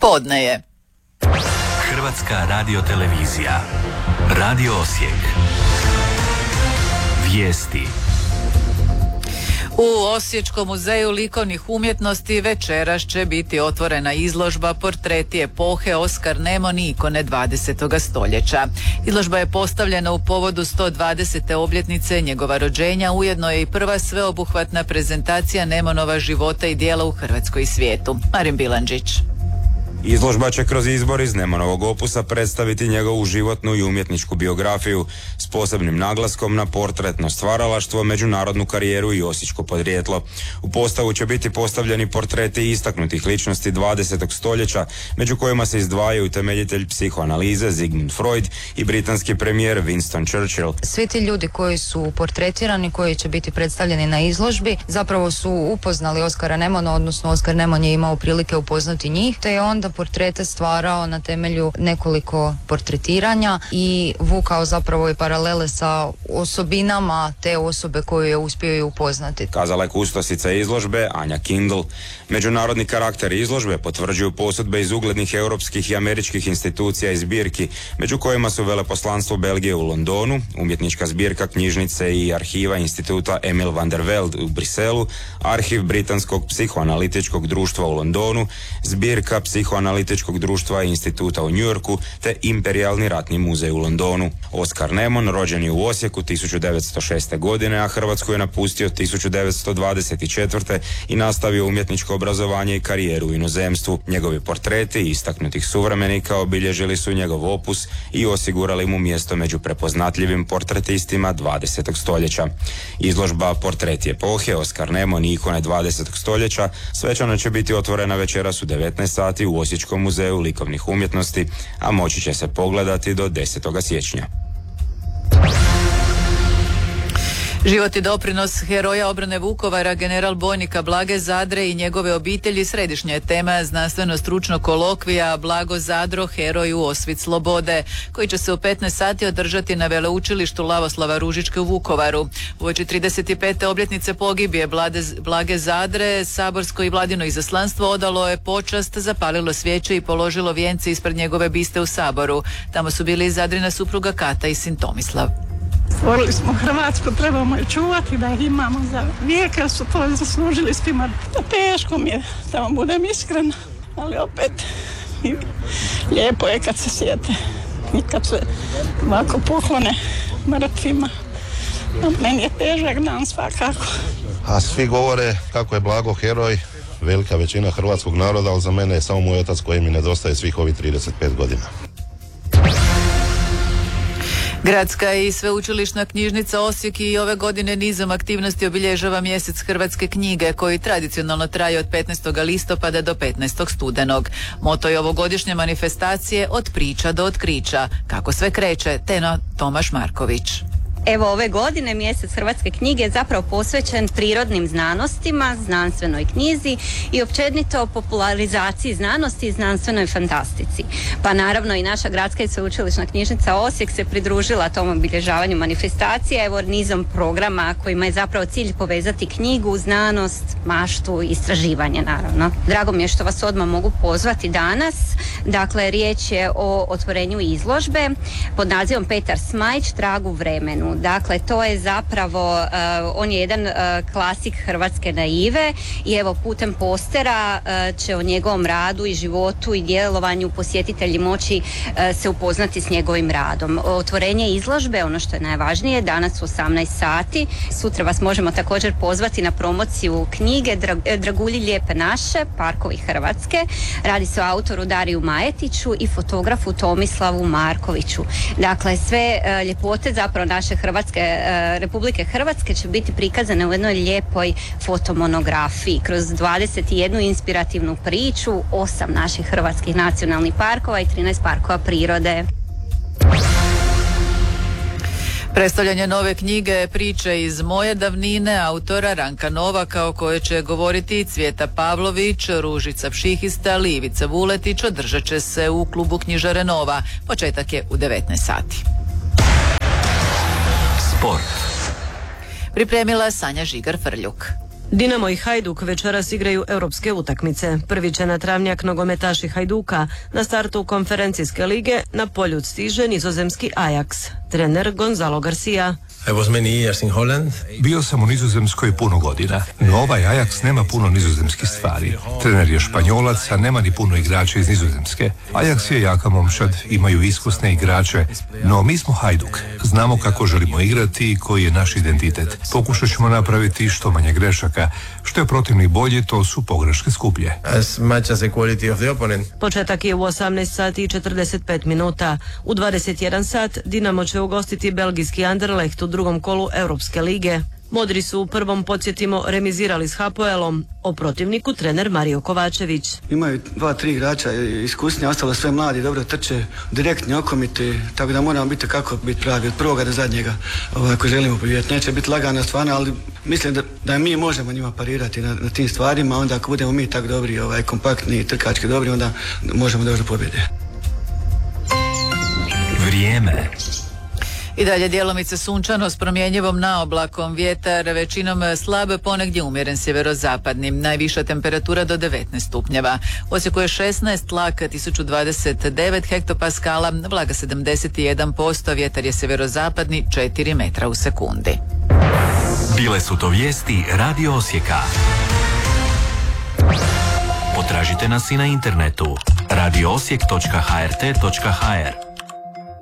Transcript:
Podne je. Hrvatska radiotelevizija. Radio Osijek. Vijesti. U Osječkom muzeju likovnih umjetnosti večeras će biti otvorena izložba Portreti epohe Oskar Nemon i ikone 20. stoljeća. Izložba je postavljena u povodu 120. obljetnice njegova rođenja, ujedno je i prva sveobuhvatna prezentacija Nemonova života i djela u Hrvatskoj i svijetu. Marin Bilandžić. Izložba će kroz izbor iz Nemonovog opusa predstaviti njegovu životnu i umjetničku biografiju s posebnim naglaskom na portretno stvaralaštvo, međunarodnu karijeru i osječko podrijetlo. U postavu će biti postavljeni portreti istaknutih ličnosti 20. stoljeća, među kojima se izdvajaju temeljitelj psihoanalize Sigmund Freud i britanski premijer Winston Churchill. Svi ti ljudi koji su portretirani, koji će biti predstavljeni na izložbi, zapravo su upoznali Oskara Nemona, odnosno Oskar Nemon je imao prilike upoznati njih, te je onda portrete stvarao na temelju nekoliko portretiranja i vukao zapravo i paralele sa osobinama te osobe koju je uspio i upoznati. Kazala je kustosica izložbe Anja Kindl. Međunarodni karakter izložbe potvrđuju posudbe iz uglednih europskih i američkih institucija i zbirki, među kojima su veleposlanstvo Belgije u Londonu, umjetnička zbirka knjižnice i arhiva instituta Emil van der Velde u Briselu, arhiv Britanskog psihoanalitičkog društva u Londonu, zbirka psihoanalitičkog društva i instituta u New Yorku te Imperijalni ratni muzej u Londonu. Oskar Nemon rođen je u Osijeku 1906. godine, a Hrvatsku je napustio 1924. i nastavio umjetničko obrazovanje i karijeru u inozemstvu. Njegovi portreti istaknutih suvremenika obilježili su njegov opus i osigurali mu mjesto među prepoznatljivim portretistima 20. stoljeća. Izložba Portreti epohe Oskar Nemon i ikone 20. stoljeća svečano će biti otvorena večeras u 19 sati u Osječkom muzeju likovnih umjetnosti, a moći će se pogledati do 10. siječnja. Život i doprinos heroja obrane Vukovara, general bojnika Blage Zadre i njegove obitelji središnja je tema znanstveno-stručnog kolokvija Blago Zadro, heroj u osvit slobode, koji će se u 15 sati održati na veleučilištu Lavoslava Ružičke u Vukovaru. Uoči 35. obljetnice pogibije Blage Zadre, saborsko i vladino izaslanstvo odalo je počast, zapalilo svijeće i položilo vijence ispred njegove biste u Saboru. Tamo su bili i Zadrina supruga Kata i sin Tomislav. Stvorili smo Hrvatsku, trebamo je čuvati da ih imamo za vijeka, su to zaslužili svima. Teško mi je, da vam budem iskrena, ali opet lijepo je kad se sjete i kad se ovako poklone mrtvima. Meni je težak dan svakako. A svi govore kako je Blago heroj, velika većina hrvatskog naroda, ali za mene je samo moj otac koji mi nedostaje svih ovih 35 godina. Gradska i sveučilišna knjižnica Osijek i ove godine nizom aktivnosti obilježava mjesec hrvatske knjige koji tradicionalno traje od 15. listopada do 15. studenog. Moto je ovogodišnje manifestacije od priča do otkrića. Kako sve kreće, Tena Tomaš Marković. Evo ove godine mjesec hrvatske knjige je zapravo posvećen prirodnim znanostima, znanstvenoj knjizi i općenito popularizaciji znanosti i znanstvenoj fantastici. Pa naravno i naša gradska i sveučilišna knjižnica Osijek se pridružila tom obilježavanju manifestacije, evo nizom programa kojima je zapravo cilj povezati knjigu, znanost, maštu i istraživanje naravno. Drago mi je što vas odmah mogu pozvati danas. Dakle, riječ je o otvorenju izložbe pod nazivom Petar Smajić, Trag u vremenu. Dakle, to je zapravo, on je jedan klasik hrvatske naive i evo putem postera će o njegovom radu i životu i djelovanju posjetitelji moći se upoznati s njegovim radom. Otvorenje izložbe, ono što je najvažnije, danas u 18 sati. Sutra vas možemo također pozvati na promociju knjige Dragulji lijepe naše, Parkovi Hrvatske. Radi se o autoru Dariju Majetiću i fotografu Tomislavu Markoviću. Dakle, sve ljepote zapravo naše Republike Hrvatske će biti prikazane u jednoj lijepoj fotomonografiji kroz 21 inspirativnu priču, 8 naših hrvatskih nacionalnih parkova i 13 parkova prirode. Predstavljanje nove knjige Priče iz moje davnine autora Ranka Novaka, o kojoj će govoriti Cvjeta Pavlović, Ružica Pšihista, Livica Vuletić, održat će se u klubu knjižare Nova. Početak je u 19 sati. Sport. Pripremila Sanja Žigar-Frljuk. Dinamo i Hajduk večeras igraju europske utakmice. Prvi će na travnjak nogometaši Hajduka. Na startu konferencijske lige na poljud stiže nizozemski Ajax. Trener Gonzalo Garcia. Bio sam u Nizozemskoj puno godina, no ovaj Ajax nema puno nizozemskih stvari. Trener je Španjolac, a nema ni puno igrača iz Nizozemske. Ajax je jaka momčad, imaju iskusne igrače, no mi smo Hajduk. Znamo kako želimo igrati i koji je naš identitet. Pokušat ćemo napraviti što manje grešaka. Što je protivnik bolji, to su pogreške skuplje. Početak je u 18 sati i 45 minuta. U 21 sat Dinamo će ugostiti belgijski Anderlecht u drugom kolu Europske lige. Modri su u prvom, podsjetimo, remizirali s Hapoelom. O protivniku trener Mario Kovačević. Imaju 2-3 igrača iskusni, ostalo sve mladi, dobro trče, direktni, okomiti, tako da moramo biti kako biti pravi od prvoga do zadnjega ako želimo pobijeti. Neće biti lagano stvarno, ali mislim da mi možemo njima parirati na tim stvarima, onda ako budemo mi tako dobri, kompaktni i trkački dobri, onda možemo doći do pobjede. Vrijeme. I dalje djelomice sunčano s promjenjivom naoblakom, vjetar većinom slab, ponegdje umjeren sjeverozapadni. Najviša temperatura do 19 stupnjeva. U Osijeku je 16, tlak 1029 hektopaskala, vlaga 71%, vjetar je sjeverozapadni 4 metra u sekundi. Bile su to vijesti Radio Osijeka. Potražite nas i na internetu radioosijek.hrt.hr.